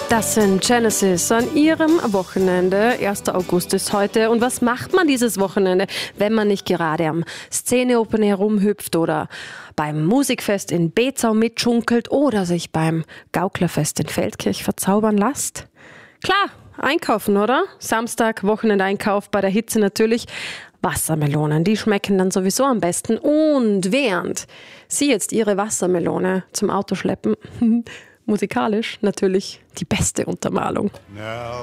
Das sind Genesis an ihrem Wochenende. 1. August ist heute. Und was macht man dieses Wochenende, wenn man nicht gerade am Szene-Open herumhüpft oder beim Musikfest in Bezau mitschunkelt oder sich beim Gauklerfest in Feldkirch verzaubern lässt? Klar, einkaufen, oder? Samstag, Wochenendeinkauf, bei der Hitze natürlich. Wassermelonen, die schmecken dann sowieso am besten. Und während Sie jetzt Ihre Wassermelone zum Auto schleppen, musikalisch natürlich die beste Untermalung. Now